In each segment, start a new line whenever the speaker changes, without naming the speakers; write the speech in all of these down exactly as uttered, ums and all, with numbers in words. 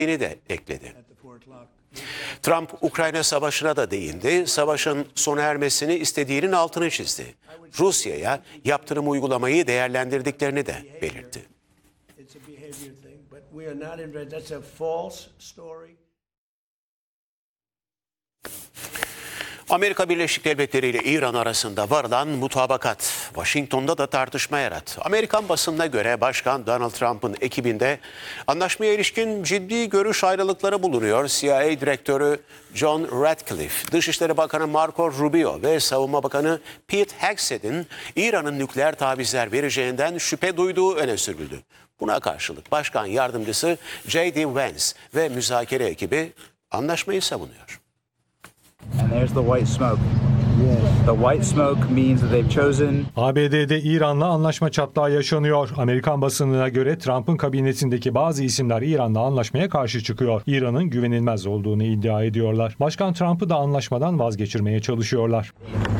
de ekledi. Trump, Ukrayna Savaşı'na da değindi. Savaşın sona ermesini istediğinin altını çizdi. Rusya'ya yaptırım uygulamayı değerlendirdiklerini de belirtti. Amerika Birleşik Devletleri ile İran arasında varılan mutabakat Washington'da da tartışma yarattı. Amerikan basınına göre Başkan Donald Trump'ın ekibinde anlaşmaya ilişkin ciddi görüş ayrılıkları bulunuyor. C I A Direktörü John Ratcliffe, Dışişleri Bakanı Marco Rubio ve Savunma Bakanı Pete Hegseth'in İran'ın nükleer tavizler vereceğinden şüphe duyduğu öne sürüldü. Buna karşılık Başkan Yardımcısı J D Vance ve müzakere ekibi anlaşmayı savunuyor.
And there's the white smoke. The white smoke means that they've chosen.
A B D'de İran'la anlaşma çatlağı yaşanıyor. Amerikan basınına göre Trump'ın kabinetindeki bazı isimler İran'la anlaşmaya karşı çıkıyor. İran'ın güvenilmez olduğunu iddia ediyorlar. Başkan Trump'ı da anlaşmadan vazgeçirmeye çalışıyorlar.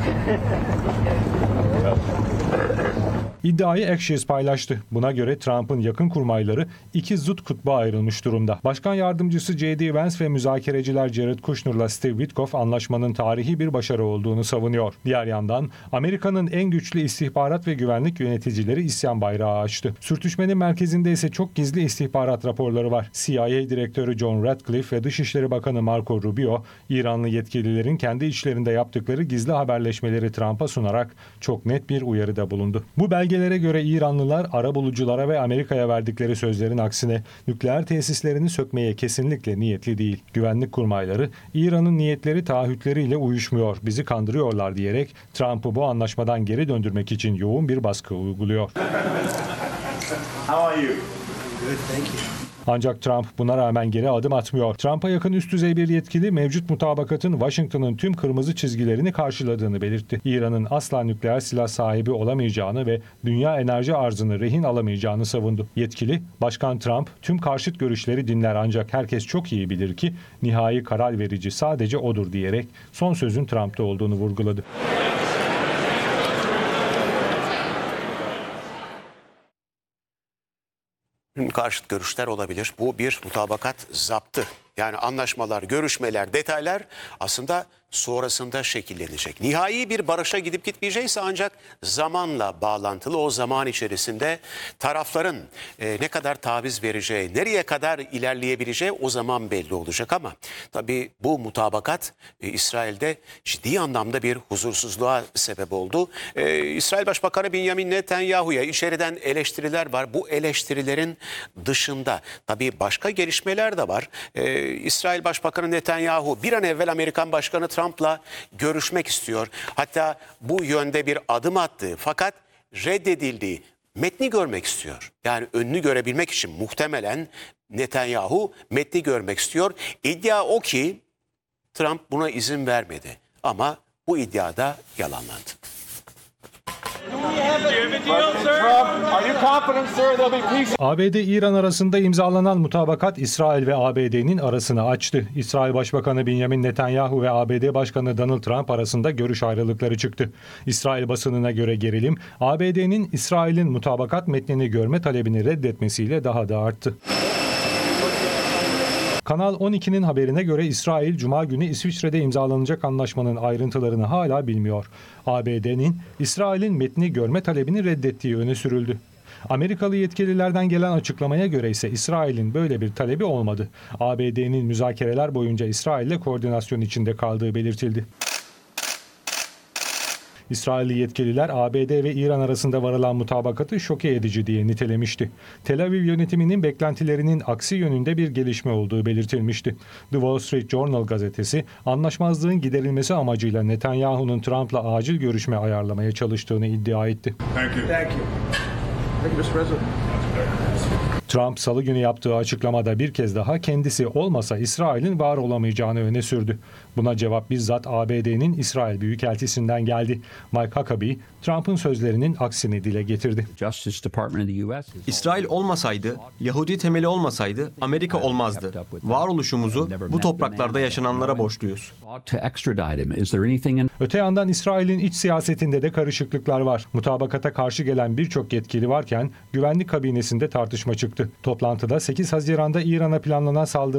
İddiayı Axios paylaştı. Buna göre Trump'ın yakın kurmayları iki zıt kutba ayrılmış durumda. Başkan Yardımcısı J D Vance ve müzakereciler Jared Kushner'la Steve Witkoff anlaşmanın tarihi bir başarı olduğunu savunuyor. Diğer yandan Amerika'nın en güçlü istihbarat ve güvenlik yöneticileri isyan bayrağı açtı. Sürtüşmenin merkezinde ise çok gizli istihbarat raporları var. C I A Direktörü John Ratcliffe ve Dışişleri Bakanı Marco Rubio, İranlı yetkililerin kendi içlerinde yaptıkları gizli haberleşmeleri Trump'a sunarak çok net bir uyarıda bulundu. Bu belge Belgelere göre İranlılar arabuluculara ve Amerika'ya verdikleri sözlerin aksine nükleer tesislerini sökmeye kesinlikle niyetli değil. Güvenlik kurmayları İran'ın niyetleri taahhütleriyle uyuşmuyor, bizi kandırıyorlar diyerek Trump'ı bu anlaşmadan geri döndürmek için yoğun bir baskı uyguluyor.
How are you?
Good, thank you.
Ancak Trump buna rağmen geri adım atmıyor. Trump'a yakın üst düzey bir yetkili mevcut mutabakatın Washington'ın tüm kırmızı çizgilerini karşıladığını belirtti. İran'ın asla nükleer silah sahibi olamayacağını ve dünya enerji arzını rehin alamayacağını savundu. Yetkili, Başkan Trump tüm karşıt görüşleri dinler ancak herkes çok iyi bilir ki nihai karar verici sadece odur diyerek son sözün Trump'ta olduğunu vurguladı.
Karşıt görüşler olabilir. Bu bir mutabakat zaptı. Yani anlaşmalar, görüşmeler, detaylar aslında sonrasında şekillenecek. Nihai bir barışa gidip gitmeyecekse ancak zamanla bağlantılı, o zaman içerisinde tarafların e, ne kadar taviz vereceği, nereye kadar ilerleyebileceği o zaman belli olacak. Ama tabii bu mutabakat e, İsrail'de ciddi anlamda bir huzursuzluğa sebep oldu. E, İsrail Başbakanı Benjamin Netanyahu'ya içeriden eleştiriler var. Bu eleştirilerin dışında tabii başka gelişmeler de var. E, İsrail Başbakanı Netanyahu bir an evvel Amerikan Başkanı Trump'la görüşmek istiyor. Hatta bu yönde bir adım attı fakat reddedildiği metni görmek istiyor. Yani önünü görebilmek için muhtemelen Netanyahu metni görmek istiyor. İddia o ki Trump buna izin vermedi ama bu iddia da yalanlandı.
A B D-İran arasında imzalanan mutabakat İsrail ve A B D'nin arasını açtı. İsrail Başbakanı Benjamin Netanyahu ve A B D Başkanı Donald Trump arasında görüş ayrılıkları çıktı. İsrail basınına göre gerilim, A B D'nin İsrail'in mutabakat metnini görme talebini reddetmesiyle daha da arttı. Kanal on ikinin haberine göre İsrail, Cuma günü İsviçre'de imzalanacak anlaşmanın ayrıntılarını hala bilmiyor. A B D'nin İsrail'in metni görme talebini reddettiği öne sürüldü. Amerikalı yetkililerden gelen açıklamaya göre ise İsrail'in böyle bir talebi olmadı. A B D'nin müzakereler boyunca İsrail'le koordinasyon içinde kaldığı belirtildi. İsrailli yetkililer A B D ve İran arasında varılan mutabakatı şoke edici diye nitelemişti. Tel Aviv yönetiminin beklentilerinin aksi yönünde bir gelişme olduğu belirtilmişti. The Wall Street Journal gazetesi anlaşmazlığın giderilmesi amacıyla Netanyahu'nun Trump'la acil görüşme ayarlamaya çalıştığını iddia etti.
Thank you. Thank you. Thank you, mister President.
Trump salı günü yaptığı açıklamada bir kez daha kendisi olmasa İsrail'in var olamayacağını öne sürdü. Buna cevap bizzat A B D'nin İsrail Büyükelçisi'nden geldi. Mike Huckabee, Trump'ın sözlerinin aksini dile getirdi.
İsrail olmasaydı, Yahudi temeli olmasaydı Amerika olmazdı. Varoluşumuzu bu topraklarda yaşananlara borçluyuz.
Öte yandan İsrail'in iç siyasetinde de karışıklıklar var. Mutabakata karşı gelen birçok yetkili varken güvenlik kabinesinde tartışma çıktı. Toplantıda sekiz Haziran'da İran'a planlanan saldırı